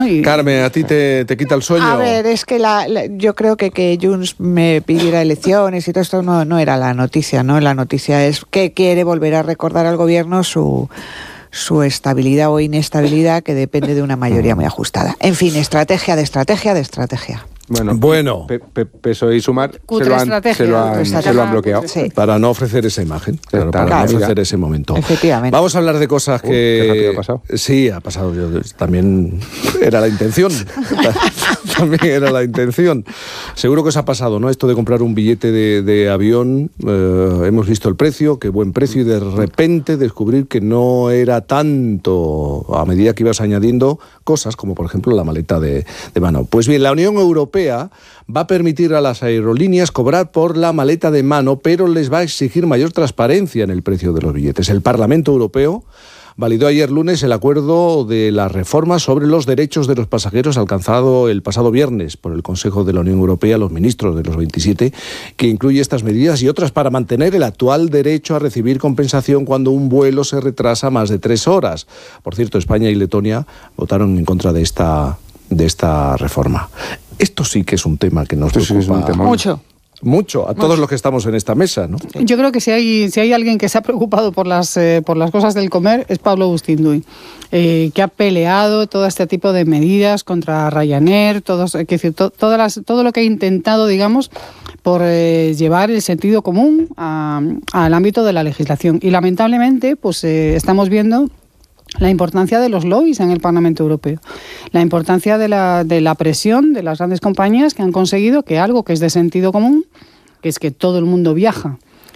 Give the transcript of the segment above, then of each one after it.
Carmen, ¿a ti te quita el sueño? A ver, es que yo creo que Junts me pidiera elecciones y todo esto no era la noticia, ¿no? La noticia es que quiere volver a recordar al gobierno su estabilidad o inestabilidad, que depende de una mayoría muy ajustada. En fin, estrategia de estrategia de estrategia. Bueno. PSOE y Sumar se lo han bloqueado. Sí. Para no ofrecer esa imagen, para no ofrecer ese momento. Efectivamente. Vamos a hablar de cosas que... qué rápido ha pasado. Sí, ha pasado. También era la intención. También era la intención. Seguro que os ha pasado, ¿no? Esto de comprar un billete de avión. Hemos visto el precio, qué buen precio, y de repente descubrir que no era tanto a medida que ibas añadiendo cosas, como por ejemplo la maleta de mano. Pues bien, la Unión Europea va a permitir a las aerolíneas cobrar por la maleta de mano, pero les va a exigir mayor transparencia en el precio de los billetes. El Parlamento Europeo validó ayer lunes el acuerdo de la reforma sobre los derechos de los pasajeros alcanzado el pasado viernes por el Consejo de la Unión Europea, los ministros de los 27, que incluye estas medidas y otras para mantener el actual derecho a recibir compensación cuando un vuelo se retrasa más de 3 horas. Por cierto, España y Letonia votaron en contra de esta reforma. Esto sí que es un tema que nos preocupa mucho a todos los que estamos en esta mesa, ¿no? Yo creo que si hay alguien que se ha preocupado por las cosas del comer es Pablo Bustinduy, que ha peleado todo este tipo de medidas contra Ryanair, todo lo que ha intentado, digamos, por llevar el sentido común al ámbito de la legislación. Y lamentablemente, pues estamos viendo la importancia de los lobbies en el Parlamento Europeo, la importancia de la presión de las grandes compañías que han conseguido que algo que es de sentido común, que es que todo el mundo viaja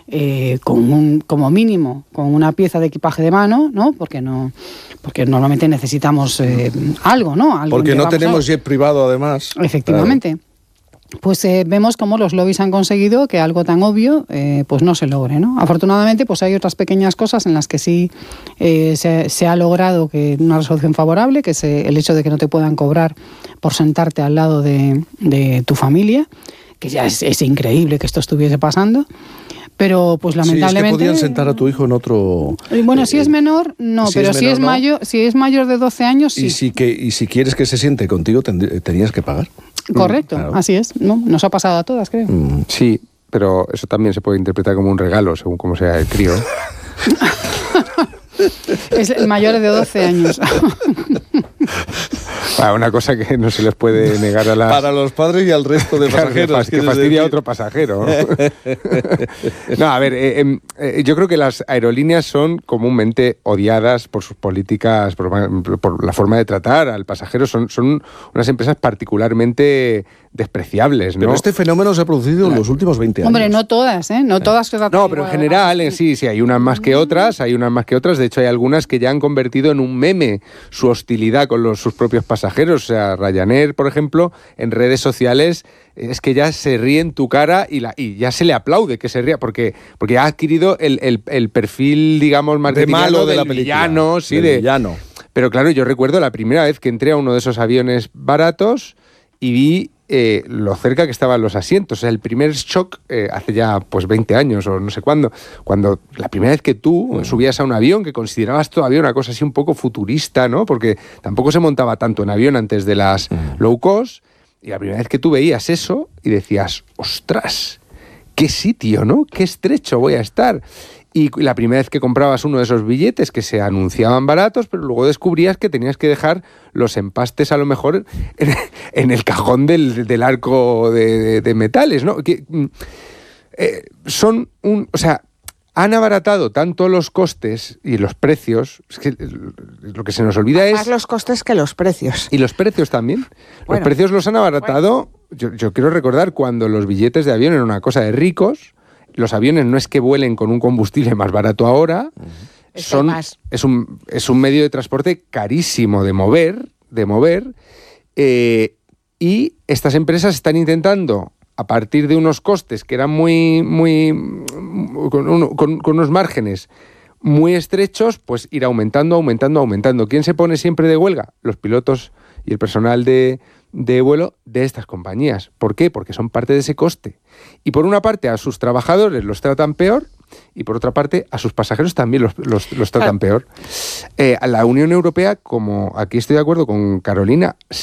como mínimo con una pieza de equipaje de mano, ¿no? Porque normalmente necesitamos algo, ¿no? Porque no tenemos jet privado, además. Efectivamente. Claro. Pues vemos cómo los lobbies han conseguido que algo tan obvio pues no se logre, ¿no? Afortunadamente, pues hay otras pequeñas cosas en las que sí se ha logrado una resolución favorable, que es el hecho de que no te puedan cobrar por sentarte al lado de tu familia, que ya es increíble que esto estuviese pasando. Pero pues lamentablemente... Sí, es que podían sentar a tu hijo en otro... Bueno, si es menor, no, pero si es mayor de 12 años, sí. Y si quieres que se siente contigo, tenías que pagar. Correcto, claro. Así es. ¿No? Nos ha pasado a todas, creo. Sí, pero eso también se puede interpretar como un regalo, según cómo sea el crío. Es el mayor de 12 años. Una cosa que no se les puede negar a las... Para los padres y al resto de pasajeros. Que fastidia a otro pasajero, ¿no? No, a ver, yo creo que las aerolíneas son comúnmente odiadas por sus políticas, por la forma de tratar al pasajero. Son unas empresas particularmente despreciables, ¿no? Pero este fenómeno se ha producido en los últimos 20 años. Hombre, no todas, ¿eh? No todas. No, pero en general, sí, hay unas más que otras, De hecho, hay algunas que ya han convertido en un meme su hostilidad con sus propios pasajeros. O sea, Ryanair, por ejemplo, en redes sociales es que ya se ríe en tu cara y ya se le aplaude que se ría, porque ha adquirido el perfil, digamos, marketingano de la villano, sí, del villano. Pero claro, yo recuerdo la primera vez que entré a uno de esos aviones baratos y vi lo cerca que estaban los asientos. O sea, el primer shock hace ya pues 20 años o no sé cuándo, cuando la primera vez que tú subías a un avión que considerabas todavía una cosa así un poco futurista, ¿no? Porque tampoco se montaba tanto en avión antes de las low cost, y la primera vez que tú veías eso y decías, ostras, qué sitio, ¿no? Qué estrecho voy a estar. Y la primera vez que comprabas uno de esos billetes que se anunciaban baratos, pero luego descubrías que tenías que dejar los empastes a lo mejor en el cajón del arco de metales, ¿no? Han abaratado tanto los costes y los precios, es que lo que se nos olvida más los costes que los precios. Y los precios también. Los precios los han abaratado. Yo quiero recordar cuando los billetes de avión eran una cosa de ricos. Los aviones no es que vuelen con un combustible más barato ahora, es un medio de transporte carísimo de mover, y estas empresas están intentando, a partir de unos costes que eran con unos márgenes muy estrechos, pues ir aumentando. ¿Quién se pone siempre de huelga? Los pilotos y el personal de vuelo de estas compañías. ¿Por qué? Porque son parte de ese coste. Y por una parte a sus trabajadores los tratan peor, y por otra parte a sus pasajeros también los tratan peor. A la Unión Europea, como aquí estoy de acuerdo con Carolina,